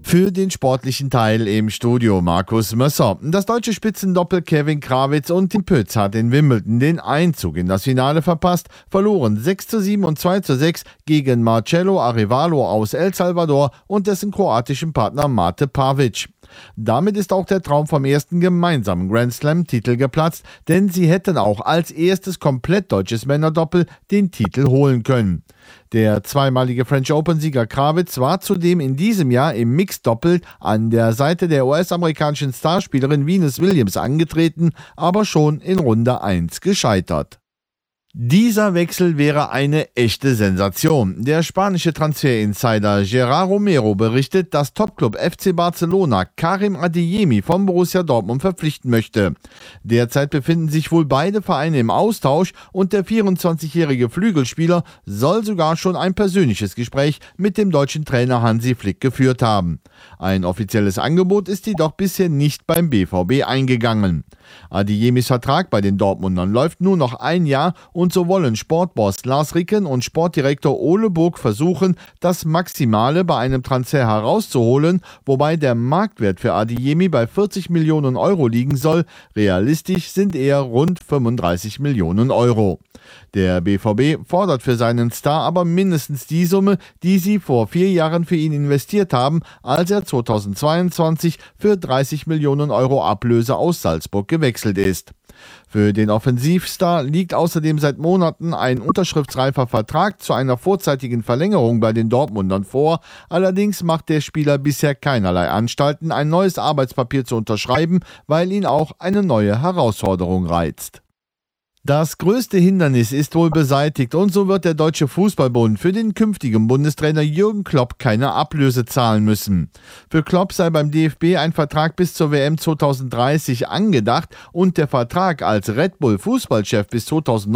Für den sportlichen Teil im Studio Markus Mösser. Das deutsche Spitzendoppel Kevin Krawitz und Tim Pütz hat in Wimbledon den Einzug in das Finale verpasst, verloren 6:7 und 2:6 gegen Marcelo Arevalo aus El Salvador und dessen kroatischen Partner Mate Pavic. Damit ist auch der Traum vom ersten gemeinsamen Grand Slam-Titel geplatzt, denn sie hätten auch als erstes komplett deutsches Männerdoppel den Titel holen können. Der zweimalige French Open-Sieger Krawitz war zudem in diesem Jahr im Mixed-Doppel an der Seite der US-amerikanischen Starspielerin Venus Williams angetreten, aber schon in Runde 1 gescheitert. Dieser Wechsel wäre eine echte Sensation. Der spanische Transferinsider Gerard Romero berichtet, dass Topclub FC Barcelona Karim Adeyemi von Borussia Dortmund verpflichten möchte. Derzeit befinden sich wohl beide Vereine im Austausch und der 24-jährige Flügelspieler soll sogar schon ein persönliches Gespräch mit dem deutschen Trainer Hansi Flick geführt haben. Ein offizielles Angebot ist jedoch bisher nicht beim BVB eingegangen. Adeyemis Vertrag bei den Dortmundern läuft nur noch ein Jahr und so wollen Sportboss Lars Ricken und Sportdirektor Ole Burg versuchen, das Maximale bei einem Transfer herauszuholen, wobei der Marktwert für Adeyemi bei 40 Millionen Euro liegen soll. Realistisch sind eher rund 35 Millionen Euro. Der BVB fordert für seinen Star aber mindestens die Summe, die sie vor 4 Jahren für ihn investiert haben, als er 2022 für 30 Millionen Euro Ablöse aus Salzburg gewechselt ist. Für den Offensivstar liegt außerdem seit Monaten ein unterschriftsreifer Vertrag zu einer vorzeitigen Verlängerung bei den Dortmundern vor. Allerdings macht der Spieler bisher keinerlei Anstalten, ein neues Arbeitspapier zu unterschreiben, weil ihn auch eine neue Herausforderung reizt. Das größte Hindernis ist wohl beseitigt und so wird der Deutsche Fußballbund für den künftigen Bundestrainer Jürgen Klopp keine Ablöse zahlen müssen. Für Klopp sei beim DFB ein Vertrag bis zur WM 2030 angedacht und der Vertrag als Red Bull Fußballchef bis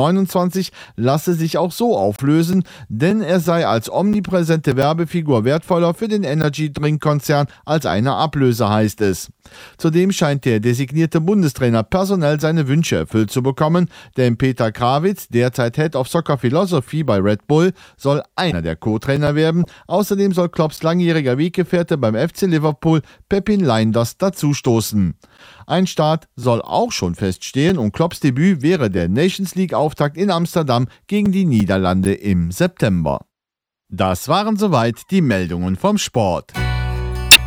2029 lasse sich auch so auflösen, denn er sei als omnipräsente Werbefigur wertvoller für den Energy-Drink-Konzern als eine Ablöse, heißt es. Zudem scheint der designierte Bundestrainer personell seine Wünsche erfüllt zu bekommen, denn Peter Krawitz, derzeit Head of Soccer Philosophy bei Red Bull, soll einer der Co-Trainer werden. Außerdem soll Klopps langjähriger Weggefährte beim FC Liverpool, Pepin Lijnders, dazustoßen. Ein Start soll auch schon feststehen und Klopps Debüt wäre der Nations League-Auftakt in Amsterdam gegen die Niederlande im September. Das waren soweit die Meldungen vom Sport.